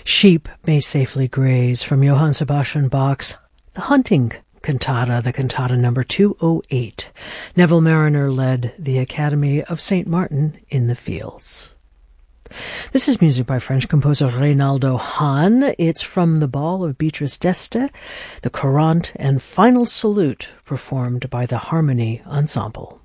Sheep May Safely Graze from Johann Sebastian Bach's The Hunting Cantata, the cantata number 208. Neville Marriner led the Academy of St. Martin in the Fields. This is music by French composer Reynaldo Hahn. It's from The Ball of Beatrice d'Este, the Courante and Final Salute, performed by the Harmony Ensemble.